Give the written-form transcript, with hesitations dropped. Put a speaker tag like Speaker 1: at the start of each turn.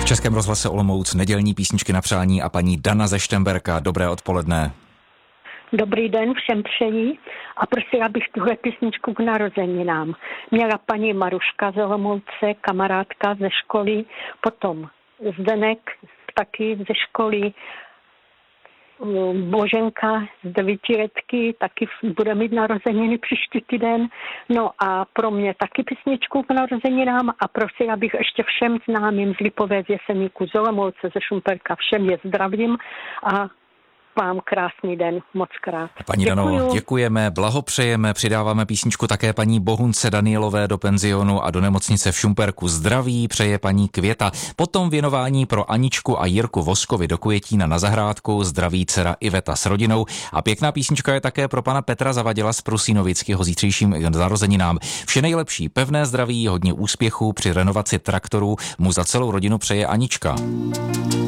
Speaker 1: V Českém rozhlase Olomouc nedělní písničky na přání a paní Dana ze Štemberka. Dobré odpoledne.
Speaker 2: Dobrý den, všem přeji a prosila bych tuhle písničku k narozeninám. Měla paní Maruška z Olomouce, kamarádka ze školy, potom Zdenek taky ze školy, Boženka z 9letky taky bude mít narozeniny příští týden. No a pro mě taky písničku k narozeninám a prosila bych ještě všem známým z Lipové, z Jeseníku, z Olomouce, ze Šumperka, všem je zdravím a vám krásný den, moc krát.
Speaker 1: Paní Dano, děkujeme, blahopřejeme, přidáváme písničku také paní Bohunce Danielové do penzionu a do nemocnice v Šumperku. Zdraví přeje paní Květa. Potom věnování pro Aničku a Jirku Voskovi do Květína na zahrádku. Zdraví dcera Iveta s rodinou. A pěkná písnička je také pro pana Petra Zavadila z Prusínovic k jeho zítřejším narozeninám. Vše nejlepší, pevné zdraví, hodně úspěchů při renovaci traktorů mu za celou rodinu přeje Anička.